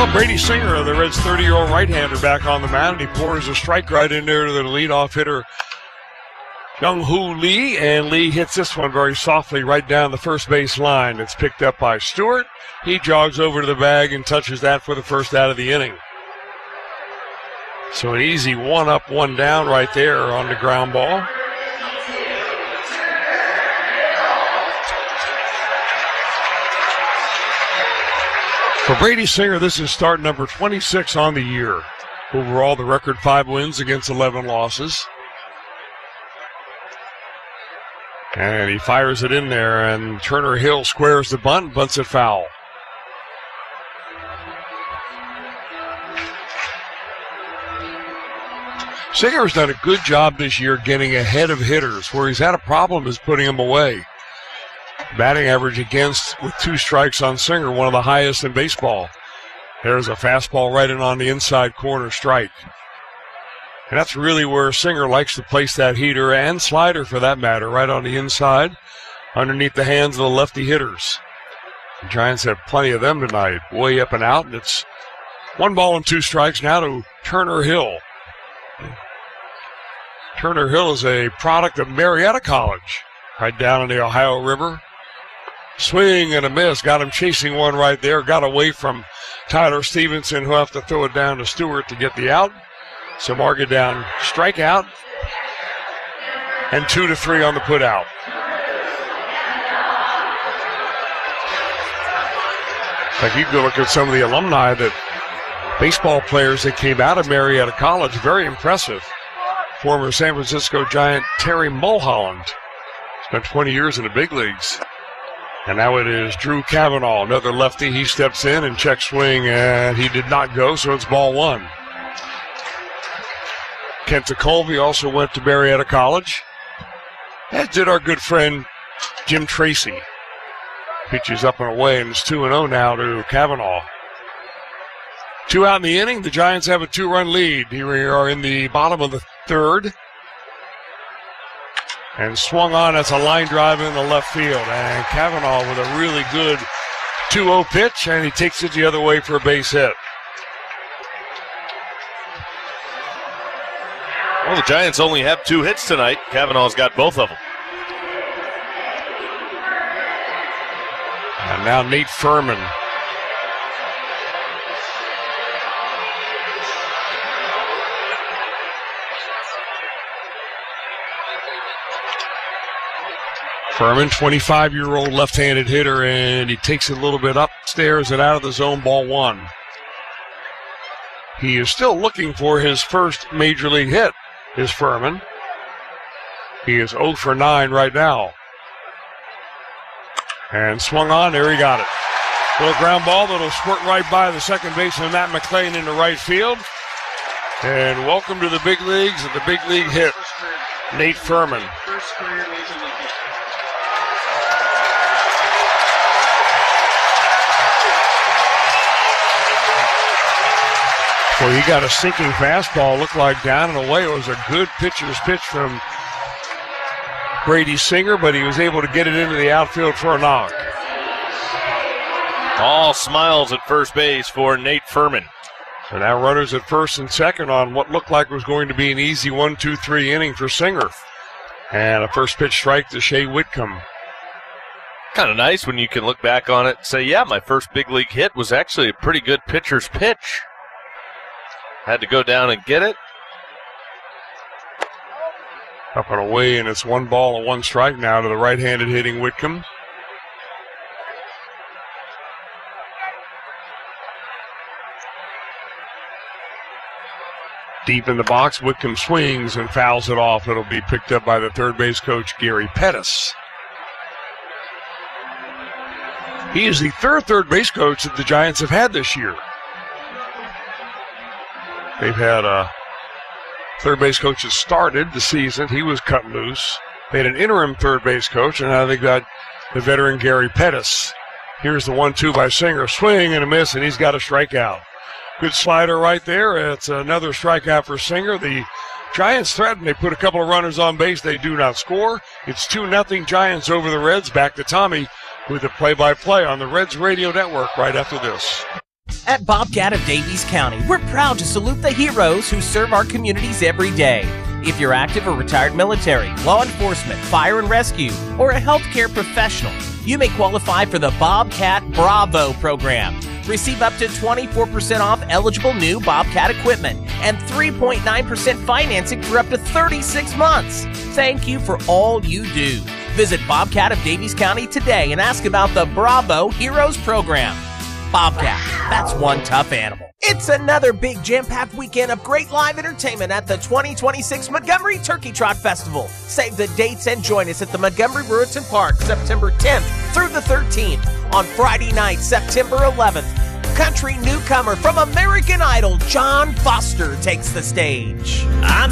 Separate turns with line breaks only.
Brady Singer, the Reds' 30-year-old right-hander, back on the mound, and he pours a strike right in there to the leadoff hitter, Young-Hoo Lee, and Lee hits this one very softly right down the first base line. It's picked up by Stewart. He jogs over to the bag and touches that for the first out of the inning. So an easy one up, one down right there on the ground ball. For Brady Singer, this is start number 26 on the year. Overall, the record 5 wins against 11 losses. And he fires it in there, and Turner Hill squares the bunt, bunts it foul. Singer's done a good job this year getting ahead of hitters. Where he's had a problem is putting them away. Batting average against with 2 strikes on Singer, one of the highest in baseball. There's a fastball right in on the inside corner, strike. And that's really where Singer likes to place that heater and slider for that matter, right on the inside, underneath the hands of the lefty hitters. The Giants have plenty of them tonight, way up and out, and it's 1 ball and 2 strikes now to Turner Hill. Turner Hill is a product of Marietta College, right down on the Ohio River. Swing and a miss. Got him chasing one right there. Got away from Tyler Stevenson, who'll have to throw it down to Stewart to get the out. So mark it down. Strikeout. And 2-3 on the put out. Like you go look at some of the alumni that baseball players that came out of Marietta College. Very impressive. Former San Francisco Giant Terry Mulholland. Spent 20 years in the big leagues. And now it is Drew Cavanaugh, another lefty. He steps in and check swing, and he did not go, so it's ball 1. Kenta Colby also went to Marietta College, as did our good friend Jim Tracy. Pitches up and away, and it's 2-0 now to Cavanaugh. 2 out in the inning. The Giants have a 2-run lead. Here we are in the bottom of the 3rd. And swung on as a line drive in the left field. And Cavanaugh with a really good 2-0 pitch, and he takes it the other way for a base hit.
Well, the Giants only have 2 hits tonight. Cavanaugh's got both of them.
And now Nate Furman. Furman, 25-year-old left-handed hitter, and he takes it a little bit upstairs and out of the zone, ball 1. He is still looking for his first major league hit, is Furman. He is 0 for 9 right now. And swung on, there he got it. Little ground ball that'll squirt right by the second baseman, Matt McClain, into right field. And welcome to the big leagues and the big league hit, Nate Furman. Well, he got a sinking fastball, looked like down and away. It was a good pitcher's pitch from Brady Singer, but he was able to get it into the outfield for a knock.
All smiles at first base for Nate Furman.
So now runners at first and second on what looked like was going to be an easy 1-2-3 inning for Singer. And a first pitch strike to Shea Whitcomb.
Kind of nice when you can look back on it and say, yeah, my first big league hit was actually a pretty good pitcher's pitch. Had to go down and get it.
Up and away, and it's 1 ball and 1 strike now to the right-handed hitting Whitcomb. Deep in the box, Whitcomb swings and fouls it off. It'll be picked up by the third base coach, Gary Pettis. He is the third base coach that the Giants have had this year. They've had a third base coach that started the season. He was cut loose. They had an interim third base coach, and now they've got the veteran Gary Pettis. Here's the 1-2 by Singer. Swing and a miss, and he's got a strikeout. Good slider right there. It's another strikeout for Singer. The Giants threaten. They put a couple of runners on base. They do not score. It's 2-0 Giants over the Reds. Back to Tommy with the play-by-play on the Reds Radio Network right after this.
At Bobcat of Davies County, we're proud to salute the heroes who serve our communities every day. If you're active or retired military, law enforcement, fire and rescue, or a healthcare professional, you may qualify for the Bobcat Bravo program. Receive up to 24% off eligible new Bobcat equipment and 3.9% financing for up to 36 months. Thank you for all you do. Visit Bobcat of Davies County today and ask about the Bravo Heroes program. Bobcat, that's one tough animal. It's another big jam-packed weekend of great live entertainment at the 2026 Montgomery Turkey Trot Festival. Save the dates and join us at the Montgomery Brewerton Park September 10th through the 13th. On Friday night, September 11th, country newcomer from American Idol, John Foster, takes the stage.